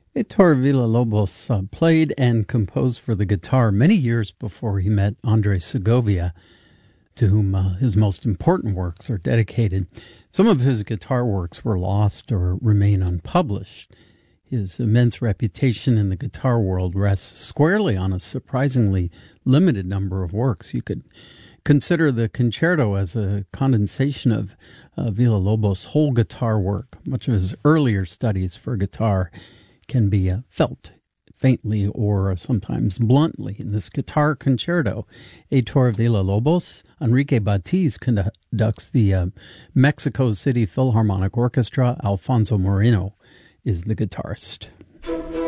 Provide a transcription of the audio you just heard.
Heitor Villa-Lobos played and composed for the guitar many years before he met Andres Segovia, to whom his most important works are dedicated. Some of his guitar works were lost or remain unpublished. His immense reputation in the guitar world rests squarely on a surprisingly limited number of works. You could consider the concerto as a condensation of Villa-Lobos' whole guitar work. Much of his earlier studies for guitar can be felt faintly or sometimes bluntly in this guitar concerto. Heitor Villa-Lobos, Enrique Batiz conducts the Mexico City Philharmonic Orchestra. Alfonso Moreno is the guitarist.